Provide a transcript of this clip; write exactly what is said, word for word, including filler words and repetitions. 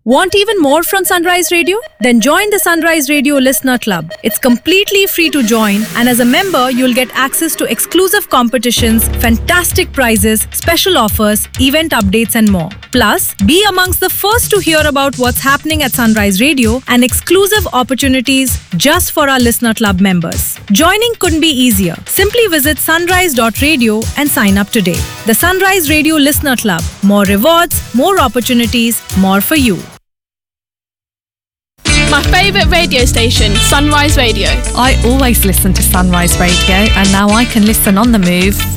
Want even more from Sunrise Radio? Then join the Sunrise Radio Listener Club. It's completely free to join, and as a member, you'll get access to exclusive competitions, fantastic prizes, special offers, event updates, and more. Plus, be amongst the first to hear about what's happening at Sunrise Radio and exclusive opportunities just for our Listener Club members. Joining couldn't be easier. Simply visit sunrise dot radio and sign up today. The Sunrise Radio Listener Club. More rewards, more opportunities, more for you. My favourite radio station, Sunrise Radio. I always listen to Sunrise Radio, and now I can listen on the move